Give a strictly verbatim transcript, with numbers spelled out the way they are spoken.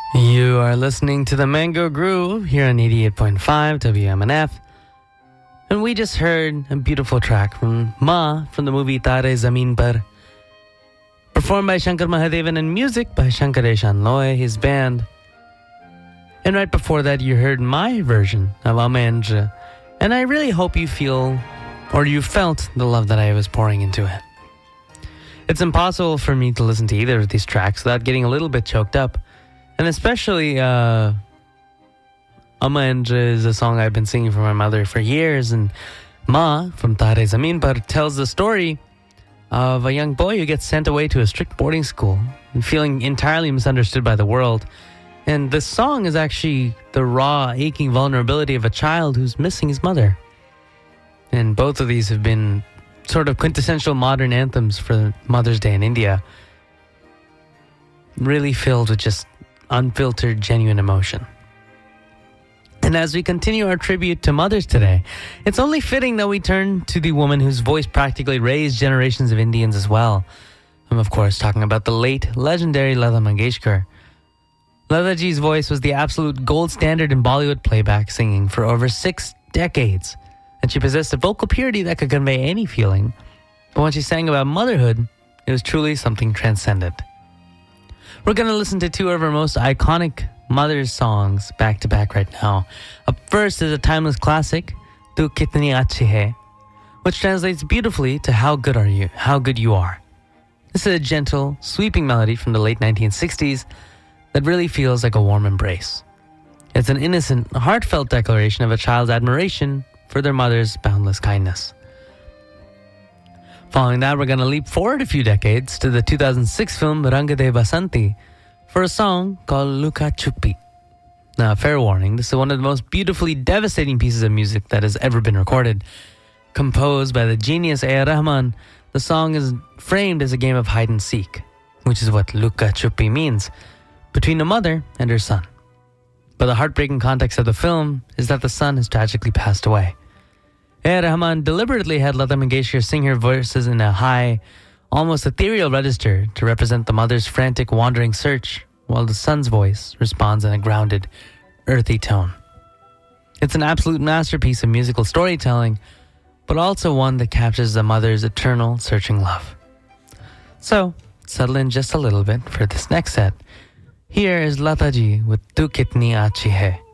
You are listening to the Mango Groove here on eighty-eight point five W M N F. And we just heard a beautiful track from Ma from the movie Tare Zameen Par, performed by Shankar Mahadevan and music by Shankar Eshan Loy, his band. And right before that, you heard my version of Amenj. And I really hope you feel, or you felt, the love that I was pouring into it. It's impossible for me to listen to either of these tracks without getting a little bit choked up. And especially, uh, Amenj is a song I've been singing for my mother for years. And Ma, from Tare Zameen Par, tells the story of a young boy who gets sent away to a strict boarding school and feeling entirely misunderstood by the world. And this song is actually the raw, aching vulnerability of a child who's missing his mother. And both of these have been sort of quintessential modern anthems for Mother's Day in India. Really filled with just unfiltered, genuine emotion. And as we continue our tribute to mothers today, it's only fitting that we turn to the woman whose voice practically raised generations of Indians as well. I'm, of course, talking about the late, legendary Lata Mangeshkar. Lataji's voice was the absolute gold standard in Bollywood playback singing for over six decades. And she possessed a vocal purity that could convey any feeling. But when she sang about motherhood, it was truly something transcendent. We're going to listen to two of her most iconic mother's songs back to back right now. Up first is a timeless classic, Tu Kitni Achhi Hai, which translates beautifully to How Good Are You, How Good You Are. This is a gentle, sweeping melody from the late nineteen sixties that really feels like a warm embrace. It's an innocent, heartfelt declaration of a child's admiration for their mother's boundless kindness. Following that, we're going to leap forward a few decades to the two thousand six film Rang De Basanti for a song called Luka Chuppi. Now, fair warning, this is one of the most beautifully devastating pieces of music that has ever been recorded. Composed by the genius A R. Rahman, the song is framed as a game of hide and seek, which is what Luka Chuppi means, between a mother and her son. But the heartbreaking context of the film is that the son has tragically passed away. A R. Rahman deliberately had Lata Mangeshkar sing her verses in a high, almost ethereal register to represent the mother's frantic, wandering search, while the son's voice responds in a grounded, earthy tone. It's an absolute masterpiece of musical storytelling, but also one that captures the mother's eternal, searching love. So, settle in just a little bit for this next set. Here is Lataji with Tu Kitni Achhi Hai.